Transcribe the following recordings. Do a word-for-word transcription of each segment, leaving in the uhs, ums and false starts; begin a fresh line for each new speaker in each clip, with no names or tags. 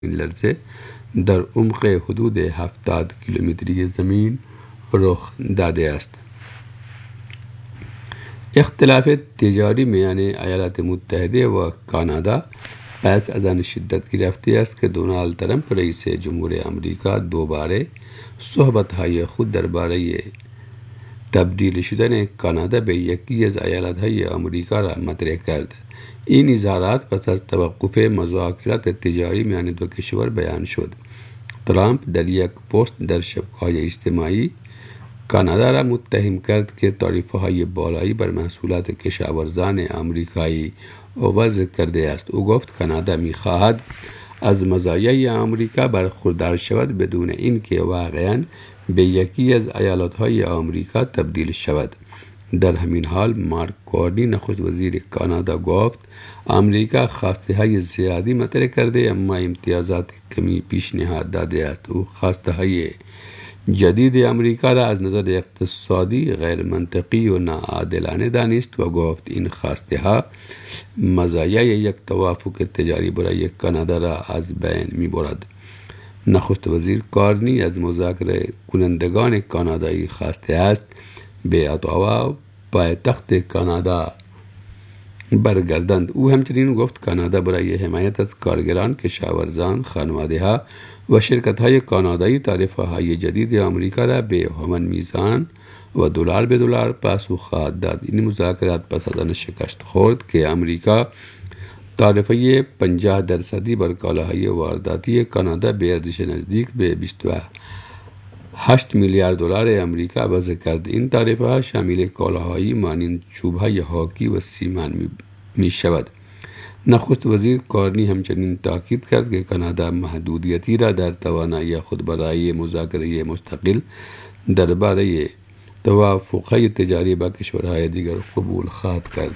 این لرزه در عمق حدود هفتاد کیلومتری زمین رخ داده است. اختلاف تجاری میان ایالات متحده و کانادا پس از آن شدت گرفته است که دونالد ترامپ رئیس جمهور آمریکا دوباره صحبت‌های خود درباره تبدیل شدن کانادا به یکی از ایالت‌های آمریکا را مطرح کرد. این اظهارات پس از توقف مذاکرات تجاری میان دو کشور بیان شد. ترامپ در یک پست در شبکه‌های اجتماعی کانادا را متهم کرد که تعرفه‌های بالایی بر محصولات کشاورزان آمریکایی وضع کرده است. او گفت کانادا می‌خواهد از مزایای آمریکا برخوردار شود بدون اینکه واقعاً به یکی از ایالت‌های آمریکا تبدیل شود. در همین حال مارک کارنی نخست وزیر کانادا گفت آمریکا خواسته های زیادی مطرح کرده اما امتیازات کمی پیشنهاد داده است. او خواسته های جدید آمریکا را از نظر اقتصادی غیر منطقی و ناعادلانه دانست و گفت این خواسته ها مزایای یک توافق تجاری برای کانادا را از بین می برد. نخست وزیر کارنی از مذاکره کنندگان کانادایی خواسته است به اتاوا پایتخت کانادا برگردند. او همچنین گفت کانادا برای حمایت از کارگران، کشاورزان، خانواده‌ها و شرکت‌های کانادایی تعرفه‌های جدید آمریکا را به همان میزان و دلار به دلار پاسخ خواهد داد. این مذاکرات پس از آن شکست خورد که آمریکا تعرفه پنجاه درصدی بر کالاهای وارداتی کانادا به ارزش نزدیک به بیست و هشت میلیارد دلار آمریکا وضع کرد. این تعرفه شامل کالاهایی مانند چوب‌های هاکی و سیمان می, می شود. نخست وزیر کارنی همچنین تاکید کرد که کانادا محدودیتی را در توانایی خود برای مذاکره مستقل درباره توافق‌های تجاری با کشورهای دیگر قبول خواهد کرد.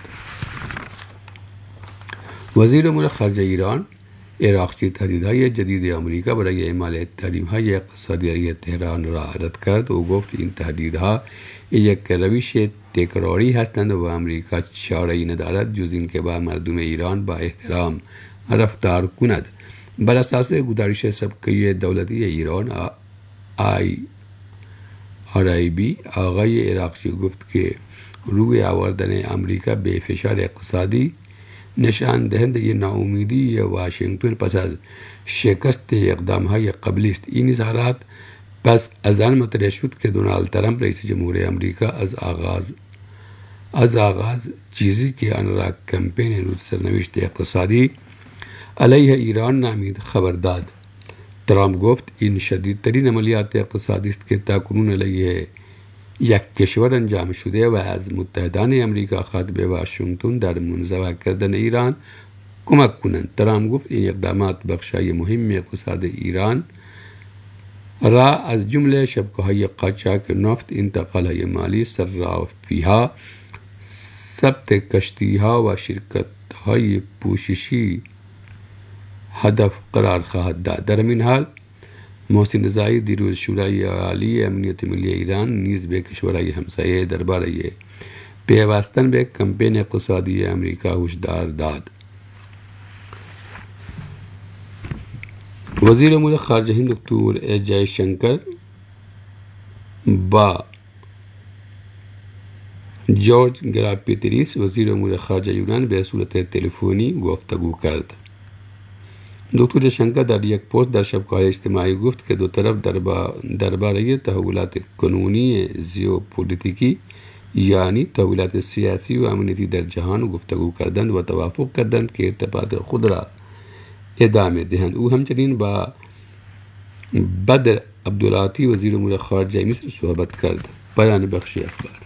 وزیر امور خارجه ایران عراقچی تهدیدهای جدید آمریکا برای اعمال تحریم‌های اقتصادی علیه تهران را رد کرد. او گفت این تهدیدها یک روش تکراری هستند و آمریکا چاره‌ای ندارد جز اینکه با مردم ایران با احترام رفتار کند. بر اساس گزارش سابقه دولتی ایران آی آر آی بی آقای عراقچی گفت که روی آوردن آمریکا به فشار اقتصادی نشان دهنده ناامیدی واشنگتن پس از شکست اقدام‌های قبلی است. این اظهارات پس از آن مطرح شد که دونالد ترامپ رئیس جمهور آمریکا از آغاز از آغاز چیزی که آن را کمپین روز سرنوشت اقتصادی علیه ایران نامید خبر داد. ترامپ گفت این شدیدترین عملیات اقتصادی است که تاکنون علیه یک کشور انجام شده و از متحدان امریکا خواهد به واشنگتن در منزوی کردن ایران کمک کنند. ترامپ گفت این اقدامات بخشای مهم اقتصاد ایران را از جمله شبکه‌های قاچاق نفت، انتقال‌های مالی، صرافی‌ها، ثبت کشتی‌ها و شرکت‌های پوششی هدف قرار خواهد داد. در این حال محسن رضایی دیروز شورای عالی امنیت ملی ایران نیز به کشورهای همسایه درباره پیوستن به کمپین اقتصادی امریکا هشدار داد. وزیر امور خارجه هند دکتر جای شنکر با جورج گراپیتریس وزیر امور خارجه یونان به صورت تلفنی گفتگو کرد. دکتر جیشنکر در یک پست در شبکه‌های اجتماعی گفت که دو طرف درباره تحولات قانونی ژئوپلیتیکی یعنی تحولات سیاسی و امنیتی در جهان گفتگو کردند و توافق کردند که ارتباط خود را ادامه دهند. او همچنین با بدر عبدالعاطی وزیر امور خارجه مصر صحبت کرد. پایان بخش اخبار.